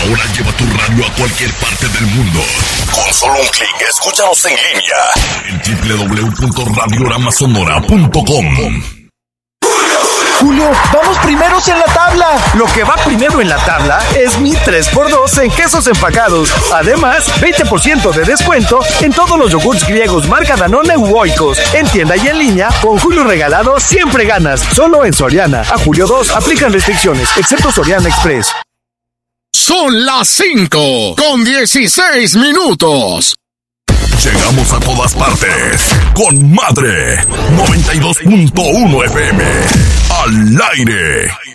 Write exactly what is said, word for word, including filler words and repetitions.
Ahora lleva tu radio a cualquier parte del mundo. Con solo un clic, escúchanos en línea en doble u doble u doble u punto radiorama sonora punto com. Julio, vamos primeros en la tabla. Lo que va primero en la tabla es mi tres por dos en quesos empacados. Además, veinte por ciento de descuento en todos los yogurts griegos marca Danone u Oikos. En tienda y en línea, con Julio regalado siempre ganas. Solo en Soriana. A julio dos aplican restricciones, excepto Soriana Express. Son las cinco con dieciséis minutos. Llegamos a todas partes con Madre noventa y dos punto uno F M. Al aire.